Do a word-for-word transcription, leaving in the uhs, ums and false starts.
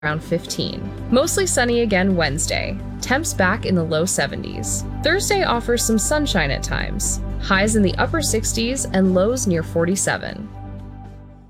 around fifteen. Mostly sunny again Wednesday. Temps back in the low seventies. Thursday offers some sunshine at times. Highs in the upper sixties and lows near forty-seven.